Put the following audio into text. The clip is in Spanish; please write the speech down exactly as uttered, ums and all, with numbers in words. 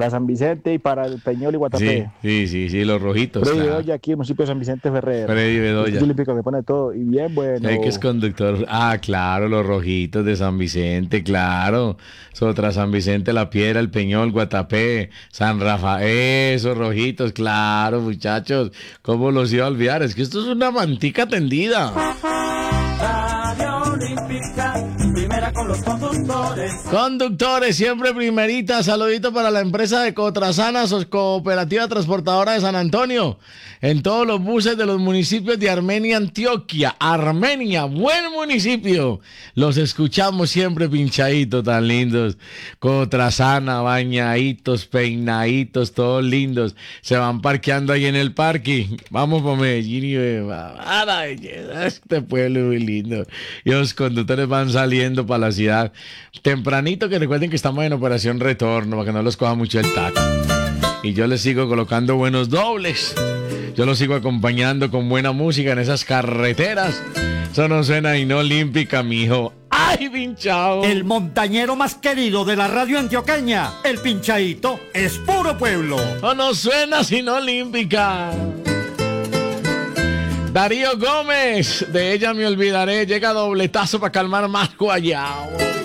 para San Vicente y para el Peñol y Guatapé. Sí, sí, sí, sí, los rojitos. Freddy Claro. Bedoya, aquí en el municipio de San Vicente Ferrer. Freddy Bedoya. El olímpico que pone todo. Y bien bueno. Sé que es conductor. Ah, claro, los rojitos de San Vicente, claro. Sotra San Vicente, La Piedra, El Peñol, Guatapé, San Rafael, esos rojitos, claro, muchachos. ¿Cómo los iba a olvidar? Es que esto es una mantica tendida. Radio Olímpica, primera con los conductores. Conductores, siempre primerita. Saludito para la empresa de Cotrasana, Cooperativa Transportadora de San Antonio. En todos los buses de los municipios de Armenia, Antioquia. Armenia, buen municipio. Los escuchamos siempre pinchaditos, tan lindos. Cotrasana, bañaditos, peinaditos, todos lindos. Se van parqueando ahí en el parque. Vamos por Medellín y ve, a la belleza, este pueblo es muy lindo. Y los conductores van saliendo para la ciudad tempranito, que recuerden que estamos en operación retorno para que no los coja mucho el taco. Y yo les sigo colocando buenos dobles. Yo los sigo acompañando con buena música en esas carreteras. Eso no suena y no olímpica, mijo. ¡Ay, pinchado! El montañero más querido de la radio antioqueña, el pinchadito, es puro pueblo. O no suena sino olímpica. Darío Gómez, de ella me olvidaré. Llega dobletazo para calmar más guayao.